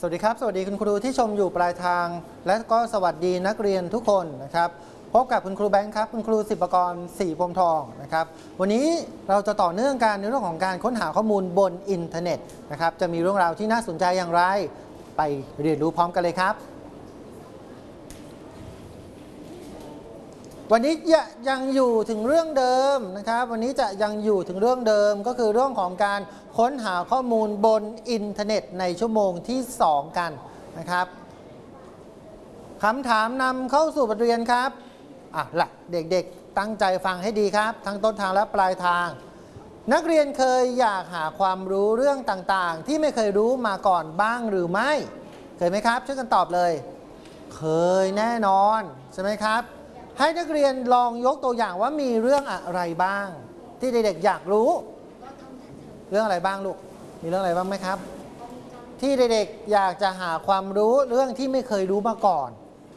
วัสดีครับสวัสดีคุณครูที่ชมอยู่ปลายทางและก็สวัสดีนักเรียนทุกคนนะครับพบกับคุณครูแบงค์ครับคุณครูศิปกรศรีพรหมทองนะครับวันนี้เราจะต่อเนื่องกันในเรื่องของการค้นหาข้อมูลบนอินเทอร์เน็ตนะครับจะมีเรื่องราวที่น่าสนใจอย่างไรไปเรียนรู้พร้อมกันเลยครับวันนี้ยังอยู่ถึงเรื่องเดิมนะครับวันนี้จะยังอยู่ถึงเรื่องเดิมก็คือเรื่องของการค้นหาข้อมูลบนอินเทอร์เน็ตในชั่วโมงที่2กันนะครับคำถามนำเข้าสู่บทเรียนครับล่ะเด็กๆตั้งใจฟังให้ดีครับทั้งต้นทางและปลายทางนักเรียนเคยอยากหาความรู้เรื่องต่างๆที่ไม่เคยรู้มาก่อนบ้างหรือไม่เคยไหมครับช่วยกันตอบเลยเคยแน่นอนใช่ไหมครับให้นักเรียนลองยกตัวอย่างว่ามีเรื่องอะไรบ้างที่เด็กๆอยากรู้เรื่องอะไรบ้างลูกมีเรื่องอะไรบ้างไหมครับที่เด็กๆอยากจะหาความรู้เรื่องที่ไม่เคยรู้มาก่อน